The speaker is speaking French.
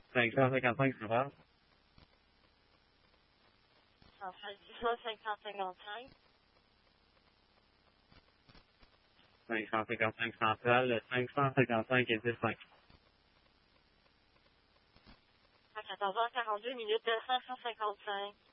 555, ça va? 555. 555 centrale, 555 et 15. À 14h42 minutes, 555.